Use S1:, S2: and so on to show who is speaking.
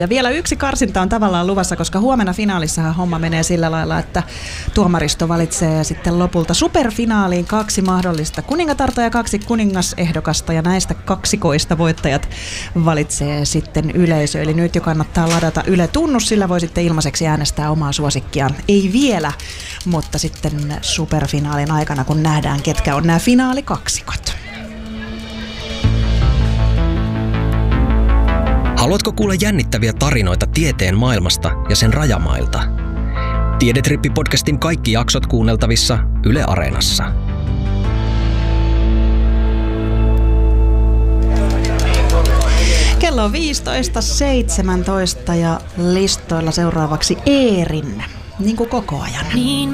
S1: Ja vielä yksi karsinta on tavallaan luvassa, koska huomenna finaalissahan homma menee sillä lailla, että tuomaristo valitsee sitten lopulta superfinaaliin 2 mahdollista kuningatarta ja 2 kuningasehdokasta, ja näistä kaksikoista voittajat valitsee sitten yleisö. Eli nyt jo kannattaa ladata Yle-tunnus, sillä voi sitten ilmaiseksi äänestää omaa suosikkiaan. Ei vielä, mutta sitten superfinaalin aikana, kun nähdään, ketkä on nämä finaalikaksikot.
S2: Haluatko kuulla jännittäviä tarinoita tieteen maailmasta ja sen rajamailta? Tiedetrippi-podcastin kaikki jaksot kuunneltavissa Yle Areenassa.
S1: Kello on 15.17 ja listoilla seuraavaksi Eerin, niin kuin koko ajan.